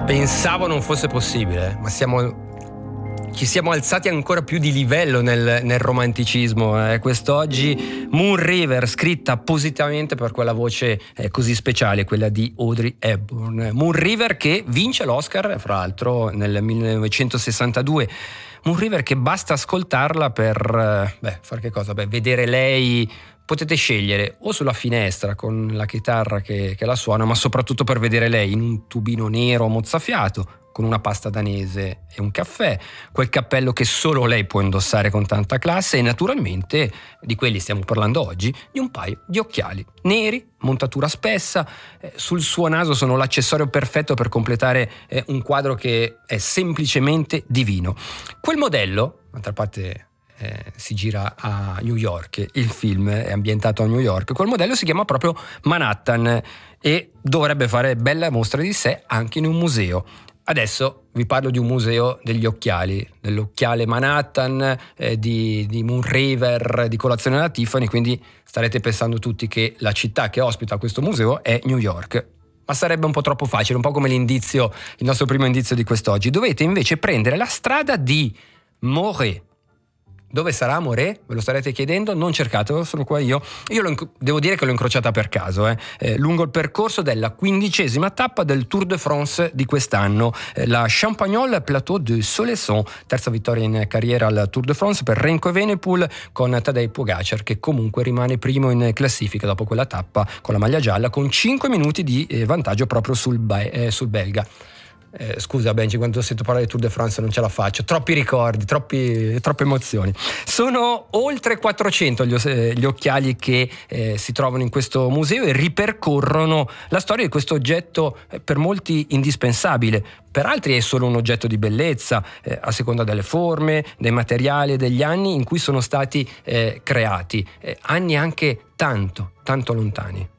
Pensavo non fosse possibile, ma ci siamo alzati ancora più di livello nel romanticismo quest'oggi. Moon River, scritta appositamente per quella voce così speciale, quella di Audrey Hepburn. Moon River che vince l'Oscar, fra l'altro, nel 1962. Moon River che basta ascoltarla per fare che cosa? Vedere lei. Potete scegliere o sulla finestra con la chitarra che la suona, ma soprattutto per vedere lei in un tubino nero mozzafiato, con una pasta danese e un caffè, quel cappello che solo lei può indossare con tanta classe e naturalmente, di quelli stiamo parlando oggi, di un paio di occhiali neri, montatura spessa, sul suo naso sono l'accessorio perfetto per completare un quadro che è semplicemente divino. Quel modello, d'altra parte si gira a New York, il film è ambientato a New York, quel modello si chiama proprio Manhattan e dovrebbe fare bella mostra di sé anche in un museo. Adesso vi parlo di un museo degli occhiali, dell'occhiale Manhattan, di Moon River, di colazione alla Tiffany, quindi starete pensando tutti che la città che ospita questo museo è New York. Ma sarebbe un po' troppo facile, un po' come il nostro primo indizio di quest'oggi. Dovete invece prendere la strada di Morée. Dove sarà Morée? Ve lo starete chiedendo? Non cercatelo, sono qua io. Devo dire che l'ho incrociata per caso, lungo il percorso della 15ª tappa del Tour de France di quest'anno, la Champagnole Plateau de Soleçon, terza vittoria in carriera al Tour de France per Remco Evenepoel, con Tadej Pogacar che comunque rimane primo in classifica dopo quella tappa con la maglia gialla, con 5 minuti di vantaggio proprio sul belga. Scusa Benji, quando sento parlare di Tour de France non ce la faccio, troppi ricordi, troppe emozioni. Sono oltre 400 gli occhiali che si trovano in questo museo e ripercorrono la storia di questo oggetto per molti indispensabile, per altri è solo un oggetto di bellezza, a seconda delle forme, dei materiali e degli anni in cui sono stati creati, anni anche tanto lontani.